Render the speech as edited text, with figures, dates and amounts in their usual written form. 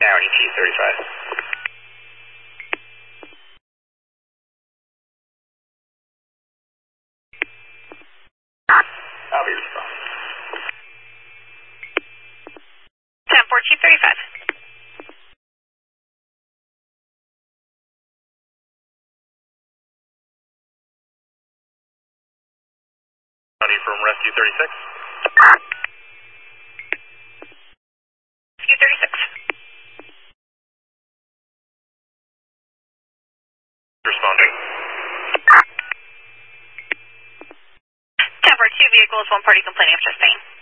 Downey T-35. I'll be responding. 10-4 Chief 35. Downey from Rescue 36. Rescue 36. Responding. 10-4 2 vehicles, one party complaining of chest pain.